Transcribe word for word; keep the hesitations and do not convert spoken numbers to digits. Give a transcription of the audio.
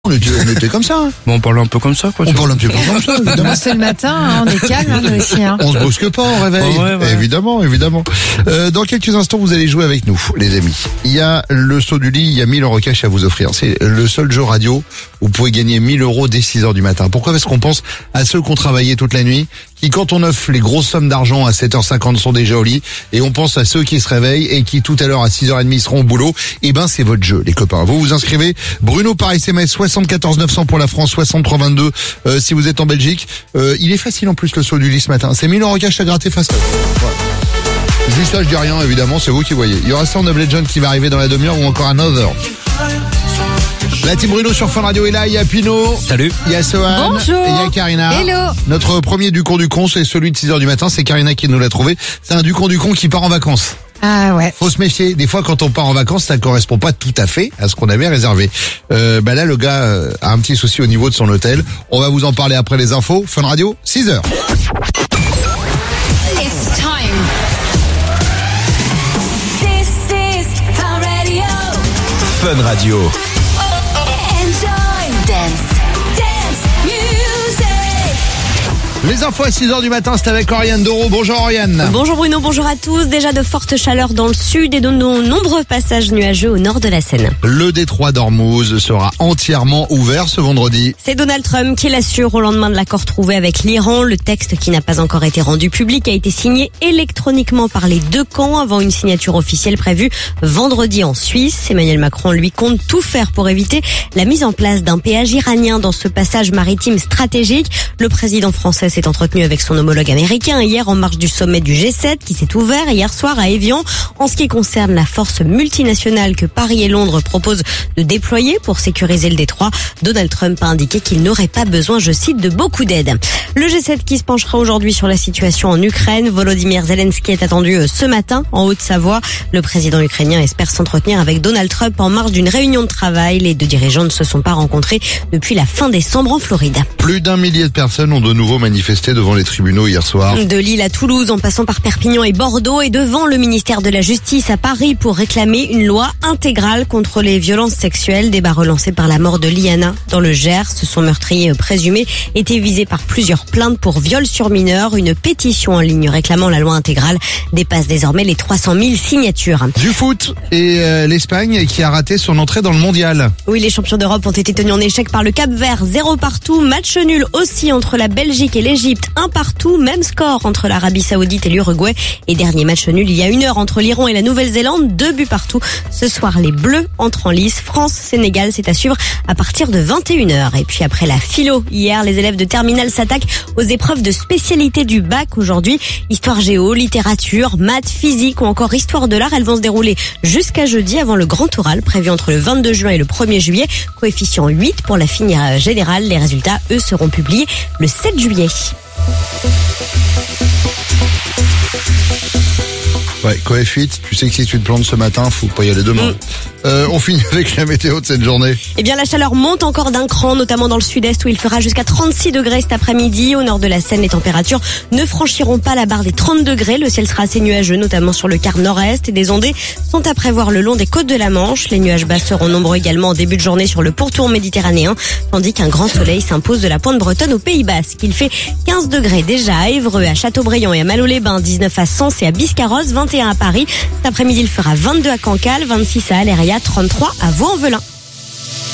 On était, on était comme ça. Hein. Bon, on parle un peu comme ça, quoi. On parle un petit peu comme ça, évidemment. C'est le matin, hein, on est calme, hein, nous aussi. Hein. On se brusque pas au réveil. Oh, ouais, ouais. Évidemment, évidemment. Euh, dans quelques instants, vous allez jouer avec nous, les amis. Il y a le saut du lit, il y a mille euros cash à vous offrir. C'est le seul jeu radio où vous pouvez gagner mille euros dès six heures du matin. Pourquoi? Parce qu'on pense à ceux qui ont travaillé toute la nuit, qui, quand on offre les grosses sommes d'argent à sept heures cinquante, sont déjà au lit. Et on pense à ceux qui se réveillent et qui, tout à l'heure, à six heures trente, seront au boulot. Eh ben, c'est votre jeu, les copains. Vous vous inscrivez. Bruno par S M S, soixante-quatorze neuf cents pour la France, soixante-trois vingt-deux euh, si vous êtes en Belgique. Euh, il est facile en plus le saut du lit ce matin. C'est mille euros cash à gratter face. Ouais. Juste ça, je dis rien, évidemment, c'est vous qui voyez. Il y aura Sound of Legend qui va arriver dans la demi-heure ou encore Another. La team Bruno sur Fun Radio est là, il y a Pino. Salut. Il y a Sohan. Bonjour. Et il y a Karina. Hello. Notre premier du con du con, c'est celui de six heures du matin, c'est Karina qui nous l'a trouvé. C'est un du con du con qui part en vacances. Ah ouais. Faut se méfier. Des fois, quand on part en vacances, ça correspond pas tout à fait à ce qu'on avait réservé. Euh, bah là, le gars euh, a un petit souci au niveau de son hôtel. On va vous en parler après les infos. Fun Radio, six heures. It's time. This is Fun Radio. Fun Radio. Enjoy dance, dance music. Les infos à six heures du matin, c'est avec Oriane Doro. Bonjour Oriane. Bonjour Bruno, bonjour à tous. Déjà de fortes chaleurs dans le sud et de no- nombreux passages nuageux au nord de la Seine. Le détroit d'Ormuz sera entièrement ouvert ce vendredi. C'est Donald Trump qui l'assure au lendemain de l'accord trouvé avec l'Iran. Le texte, qui n'a pas encore été rendu public, a été signé électroniquement par les deux camps avant une signature officielle prévue vendredi en Suisse. Emmanuel Macron, lui, compte tout faire pour éviter la mise en place d'un péage iranien dans ce passage maritime stratégique. Le président français s'est entretenu avec son homologue américain hier en marge du sommet du G sept qui s'est ouvert hier soir à Évian. En ce qui concerne la force multinationale que Paris et Londres proposent de déployer pour sécuriser le détroit, Donald Trump a indiqué qu'il n'aurait pas besoin, je cite, de beaucoup d'aide. Le G sept qui se penchera aujourd'hui sur la situation en Ukraine. Volodymyr Zelensky est attendu ce matin en Haute-Savoie. Le président ukrainien espère s'entretenir avec Donald Trump en marge d'une réunion de travail. Les deux dirigeants ne se sont pas rencontrés depuis la fin décembre en Floride. Plus d'un millier de personnes ont de nouveau manifesté devant les tribunaux hier soir. De Lille à Toulouse, en passant par Perpignan et Bordeaux, et devant le ministère de la Justice à Paris pour réclamer une loi intégrale contre les violences sexuelles. Débat relancé par la mort de Liana dans le Gers. Son meurtrier présumé était visé par plusieurs plaintes pour viol sur mineur. Une pétition en ligne réclamant la loi intégrale dépasse désormais les trois cent mille signatures. Du foot et euh, l'Espagne qui a raté son entrée dans le mondial. Oui, les champions d'Europe ont été tenus en échec par le Cap-Vert, zéro partout. Match nul aussi entre la Belgique et l'Égypte, un partout. Même score entre l'Arabie Saoudite et l'Uruguay. Et dernier match nul il y a une heure entre l'Iran et la Nouvelle-Zélande, deux buts partout. Ce soir, les Bleus entrent en lice. France-Sénégal, c'est à suivre à partir de vingt et une heures. Et puis après la philo, hier, les élèves de terminale s'attaquent aux épreuves de spécialité du bac. Aujourd'hui, histoire géo, littérature, maths, physique ou encore histoire de l'art. Elles vont se dérouler jusqu'à jeudi avant le grand oral prévu entre le vingt-deux juin et le premier juillet. Coefficient huit pour la filière générale. Les résultats, eux, seront publiés le sept juillet. Ouais, Coef huit, tu sais que si tu te plantes ce matin, faut pas y aller demain. Mm. Euh, on finit avec la météo de cette journée. Eh bien, la chaleur monte encore d'un cran, notamment dans le sud-est où il fera jusqu'à trente-six degrés cet après-midi. Au nord de la Seine, les températures ne franchiront pas la barre des trente degrés. Le ciel sera assez nuageux, notamment sur le quart nord-est. Et des ondées sont à prévoir le long des côtes de la Manche. Les nuages bas seront nombreux également en début de journée sur le pourtour méditerranéen, tandis qu'un grand soleil s'impose de la pointe bretonne au Pays Basque. Il fait quinze degrés déjà à Évreux, à Châteaubriand et à Malo-les-Bains, dix-neuf à Sens et à Biscarrosse, vingt et un à Paris. Cet après-midi, il fera vingt-deux à Cancale, vingt-six à Aléria, trente-trois à Vaux-en-Velin.